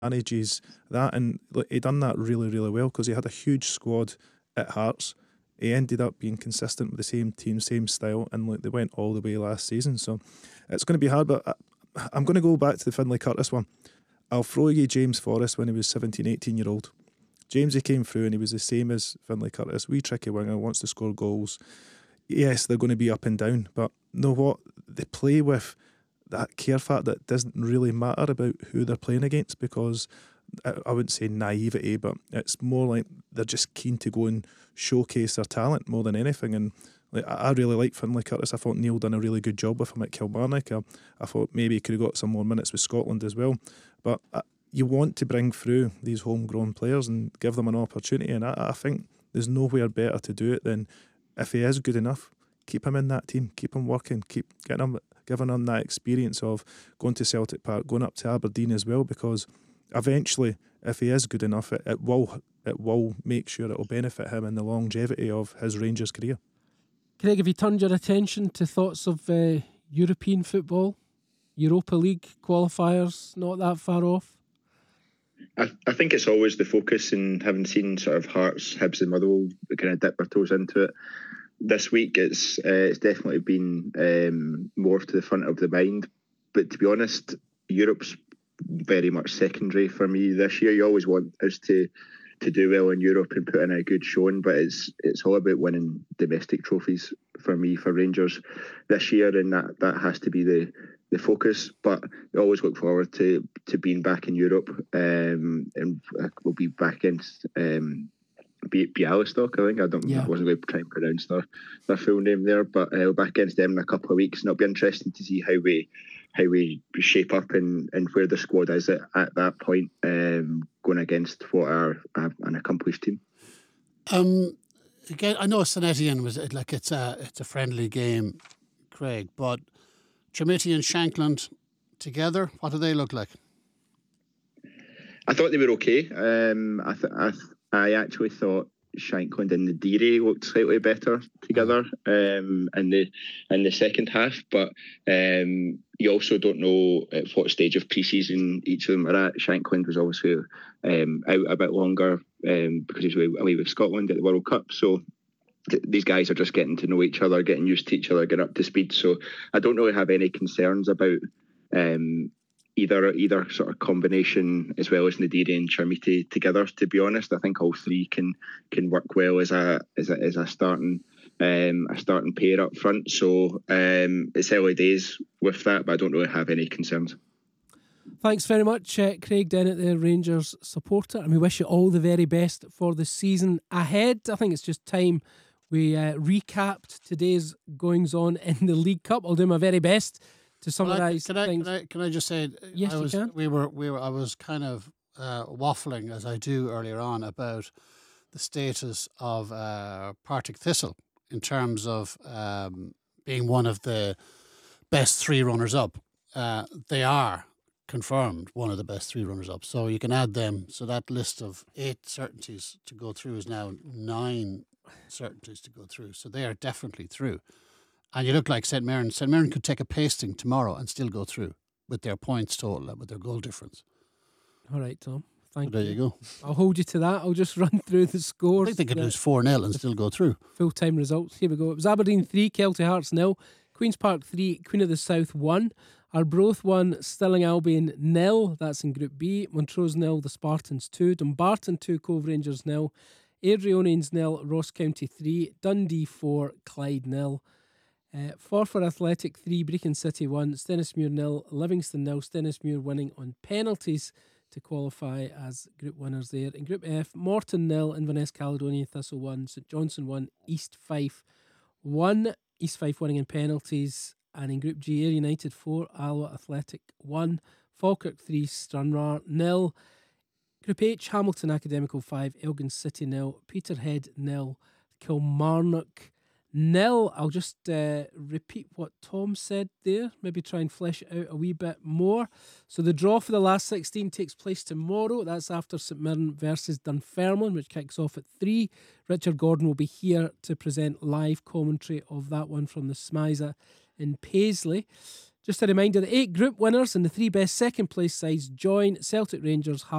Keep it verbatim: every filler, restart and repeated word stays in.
manages that, and like, he done that really, really well because he had a huge squad at Hearts. He ended up being consistent with the same team, same style, and like they went all the way last season. So it's going to be hard, but I, I'm going to go back to the Finlay Curtis one. I'll throw you James Forrest when he was seventeen, eighteen year old. James, he came through and he was the same as Finlay Curtis. Wee tricky winger, wants to score goals. Yes, they're going to be up and down, but you know what? They play with that care factor that doesn't really matter about who they're playing against, because I, I wouldn't say naivety, but it's more like they're just keen to go and showcase their talent more than anything. And like, I, I really like Finlay Curtis. I thought Neil done a really good job with him at Kilmarnock. I, I thought maybe he could have got some more minutes with Scotland as well. But I, you want to bring through these homegrown players and give them an opportunity, and I, I think there's nowhere better to do it than, if he is good enough, keep him in that team, keep him working, keep getting him, giving him that experience of going to Celtic Park, going up to Aberdeen as well, because eventually, if he is good enough, it, it will it will make sure it will benefit him in the longevity of his Rangers career. Craig, have you turned your attention to thoughts of uh, European football? Europa League qualifiers not that far off? I, I think it's always the focus, and having seen sort of Hearts, Hibs and Motherwell kind of dip their toes into it this week, it's uh, it's definitely been um, more to the front of the mind. But to be honest, Europe's very much secondary for me this year. You always want us to to do well in Europe and put in a good showing, but it's it's all about winning domestic trophies for me, for Rangers this year, and that, that has to be the the focus. But we always look forward to to being back in Europe, um, and we'll be back against um, Bialystok, I think. I don't, yeah. I wasn't going to try and pronounce their, their full name there, but uh, we're back against them in a couple of weeks, and it'll be interesting to see how we how we shape up and, and where the squad is at, at that point, um, going against what are uh, an accomplished team. Um, again, I know Saint Etienne was like it's a it's a friendly game, Craig, but Trinity and Shankland together, what do they look like? I thought they were okay. Um, I th- I, th- I actually thought Shankland and Nadiri looked slightly better together um, in the in the second half, but um, you also don't know at what stage of pre-season each of them are at. Shankland was obviously um, out a bit longer um, because he was away with Scotland at the World Cup, so th- these guys are just getting to know each other, getting used to each other, getting up to speed. So I don't really have any concerns about um, either either sort of combination, as well as Nadiri and Chermiti together. To be honest, I think all three can can work well as a as a as a starting um, a starting pair up front. So um, it's early days with that, but I don't really have any concerns. Thanks very much, uh, Craig Dennett, the Rangers supporter, and we wish you all the very best for the season ahead. I think it's just time we uh, recapped today's goings on in the League Cup. I'll do my very best to summarise well, I, can, things. I, can, I, can I just say, yes, I was, you can. We were, we were, I was kind of uh, waffling, as I do earlier on, about the status of uh, Partick Thistle in terms of um, being one of the best three runners-up. Uh, they are confirmed one of the best three runners-up, so you can add them. So that list of eight certainties to go through is now nine certainties to go through. So they are definitely through. And you look like Saint Mirren. Saint Mirren could take a pasting tomorrow and still go through with their points total and with their goal difference. All right, Tom. Thank so you. There you go. I'll hold you to that. I'll just run through the scores. I think they could lose four nil and still go through. Full-time results. Here we go. It was Aberdeen three, Kelty Hearts nil. Queen's Park three, Queen of the South one. Arbroath one, Stirling Albion nil. That's in Group B. Montrose nil, the Spartans two. Dumbarton two, Cove Rangers nil. Adrionians nil, Ross County three. Dundee four, Clyde nil. Uh, Forfar Athletic three, Brecon City one, Stennismuir nil, Livingston nil, Stennismuir winning on penalties to qualify as group winners there. In Group F, Morton nil, Inverness Caledonian Thistle one, St Johnstone one, East Fife one, East Fife winning in penalties. And in Group G, Ayr United four, Alloa Athletic one, Falkirk three, Stranraer nil. Group H, Hamilton Academical five, Elgin City nil, Peterhead nil, Kilmarnock nil. I'll just uh, repeat what Tom said there, maybe try and flesh it out a wee bit more. So the draw for the last sixteen takes place tomorrow. That's after St Mirren versus Dunfermline, which kicks off at three. Richard Gordon will be here to present live commentary of that one from the Smiza in Paisley. Just a reminder, the eight group winners and the three best second place sides join Celtic, Rangers,